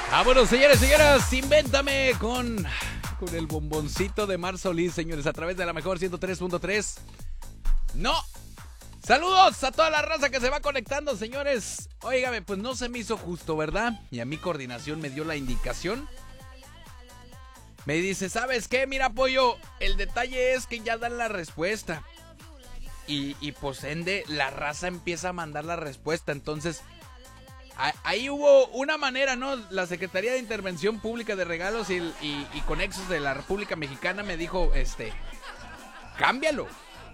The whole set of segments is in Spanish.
Vámonos, señores, señoras, invéntame con el bomboncito de Mar Solís, señores, a través de la mejor 103.3. ¡No! Saludos a toda la raza que se va conectando, señores. Óigame, pues no se me hizo justo, ¿verdad? Y a mi coordinación me dio la indicación. Me dice, ¿sabes qué? Mira, pollo, el detalle es que ya dan la respuesta. Y pues ende, la raza empieza a mandar la respuesta. Entonces, ahí hubo una manera, ¿no? La Secretaría de Intervención Pública de Regalos y Conexos de la República Mexicana me dijo, cámbiale.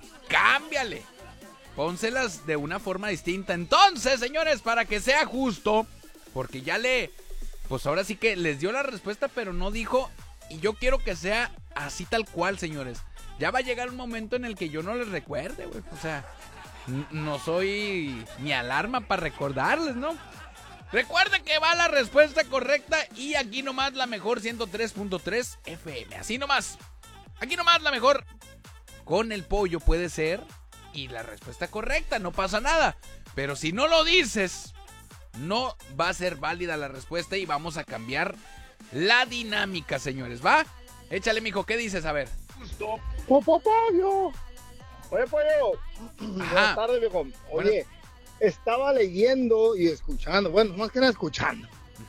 Pónselas de una forma distinta. Entonces, señores, para que sea justo, porque ya pues ahora sí que les dio la respuesta, pero no dijo, y yo quiero que sea así tal cual, señores. Ya va a llegar un momento en el que yo no les recuerde, güey. O sea, no soy ni alarma para recordarles, ¿no? Recuerden que va la respuesta correcta y aquí nomás la mejor 103.3 FM. Así nomás. Aquí nomás la mejor. Con el pollo puede ser y la respuesta correcta, no pasa nada. Pero si no lo dices, no va a ser válida la respuesta y vamos a cambiar la dinámica, señores, ¿va? Échale, mijo, ¿qué dices? A ver. Pollo. Oye, pollo. Buenas tardes, viejo. Oye, estaba leyendo y escuchando, bueno, más que nada escuchando,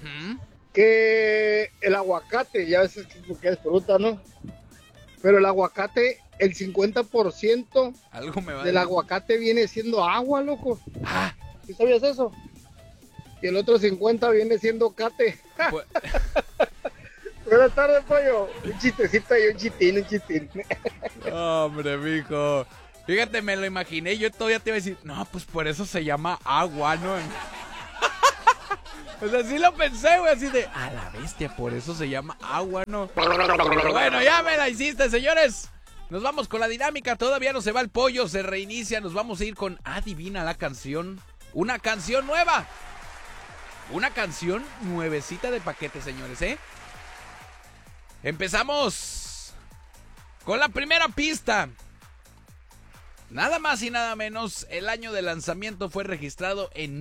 que el aguacate, ya ves que es fruta, ¿no? Pero el aguacate, el 50% Algo me va del aguacate viene siendo agua, loco. ¿Sí sabías eso? Y el otro 50% viene siendo cate. Pues... Buenas tardes, pollo. Un chistecito y un chitín. Hombre, mijo. Fíjate, me lo imaginé. Yo todavía te iba a decir, no, pues por eso se llama agua, ¿no? O sea, sí lo pensé, güey, así de, a la bestia, por eso se llama agua, ¿no? Pero bueno, ya me la hiciste, señores. Nos vamos con la dinámica. Todavía no se va el pollo, se reinicia. Nos vamos a ir con Adivina la canción. Una canción nueva. Una canción nuevecita de paquete, señores, ¿eh? Empezamos con la primera pista. Nada más y nada menos, el año de lanzamiento fue registrado en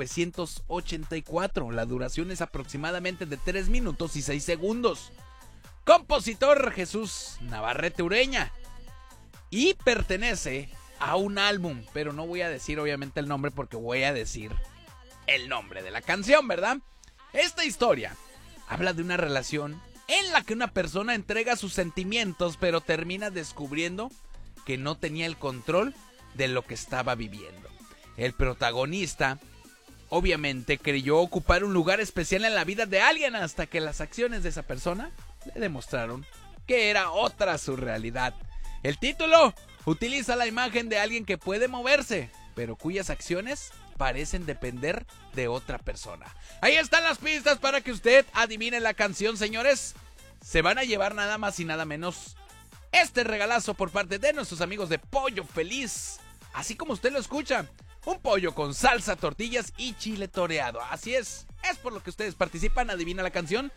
1984. La duración es aproximadamente de 3 minutos y 6 segundos. Compositor Jesús Navarrete Ureña. Y pertenece a un álbum, pero no voy a decir obviamente el nombre porque voy a decir el nombre de la canción, ¿verdad? Esta historia habla de una relación en la que una persona entrega sus sentimientos, pero termina descubriendo que no tenía el control de lo que estaba viviendo. El protagonista, obviamente, creyó ocupar un lugar especial en la vida de alguien hasta que las acciones de esa persona le demostraron que era otra su realidad. El título utiliza la imagen de alguien que puede moverse, pero cuyas acciones parecen depender de otra persona. Ahí están las pistas para que usted adivine la canción, señores. Se van a llevar nada más y nada menos este regalazo por parte de nuestros amigos de Pollo Feliz. Así como usted lo escucha, un pollo con salsa, tortillas y chile toreado. Así es por lo que ustedes participan. Adivina la canción.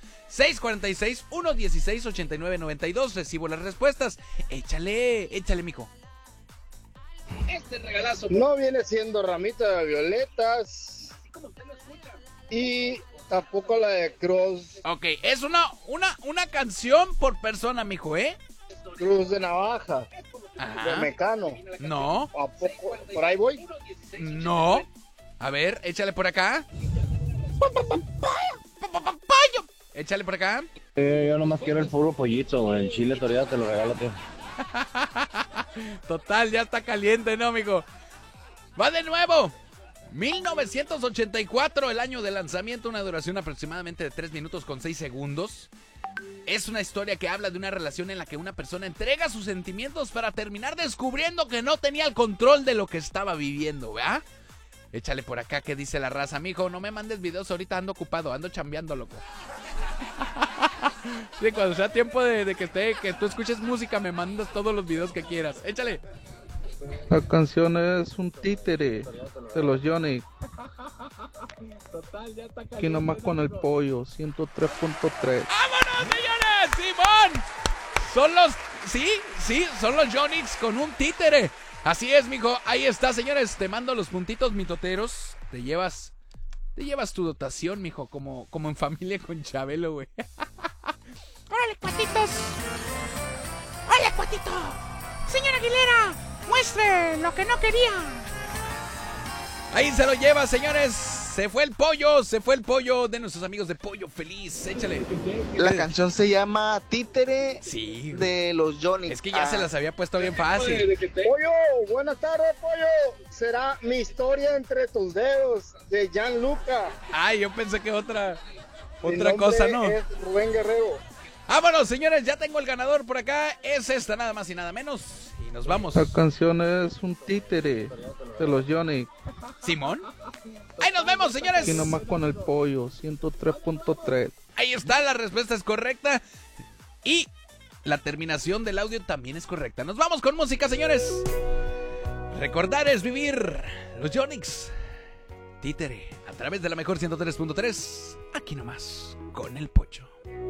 646-116-8992. Recibo las respuestas. Échale, mijo. Este regalazo no viene siendo ramita de violetas. Así como usted lo escucha. Y tampoco la de Cruz. Ok, es una canción por persona, mijo, ¿eh? Cruz de Navaja. Ajá. De Mecano. No. ¿A poco? ¿Por ahí voy? No. A ver, échale por acá. Échale por acá. Yo nomás quiero el puro pollito, el chile toreado te lo regalo, tío. Total, ya está caliente, ¿no, amigo? Va de nuevo. 1984, el año de lanzamiento, una duración aproximadamente de 3 minutos con 6 segundos. Es una historia que habla de una relación en la que una persona entrega sus sentimientos para terminar descubriendo que no tenía el control de lo que estaba viviendo, ¿verdad? Échale por acá, ¿qué dice la raza? Mijo, no me mandes videos, ahorita ando ocupado, ando chambeando, loco. Sí, cuando sea tiempo de que tú escuches música, me mandas todos los videos que quieras. Échale. La canción es un títere de los Johnny. Total, ya está caliente. Aquí nomás con el pollo, 103.3. ¡Vámonos, señores! ¡Simón! Son los... Sí, son los Johnny's con un títere. Así es, mijo. Ahí está, señores. Te mando los puntitos mitoteros. Te llevas Te llevas tu dotación, mijo, como en familia con Chabelo, güey. ¡Órale, cuatitos! ¡Órale, cuatito! Señora Aguilera, muestre lo que no quería. Ahí se lo lleva, señores. Se fue el pollo de nuestros amigos de Pollo Feliz. Échale. La canción se llama Títere, sí, de los Johnny. Es que ya se las había puesto bien fácil. Pollo, buenas tardes, Pollo. Será Mi historia entre tus dedos, de Gianluca. Ay, yo pensé que otra nombre cosa, ¿no? Es Rubén Guerrero. Vámonos, señores, ya tengo el ganador por acá. Es esta, nada más y nada menos. Y nos vamos. La canción es un títere de los Johnny. ¿Simón? Ahí nos vemos, señores. Aquí nomás con el pollo, 103.3. Ahí está, la respuesta es correcta. Y la terminación del audio también es correcta. Nos vamos con música, señores. Recordar es vivir. Los Yonix. Títere, a través de la mejor 103.3. Aquí nomás, con el Pocho.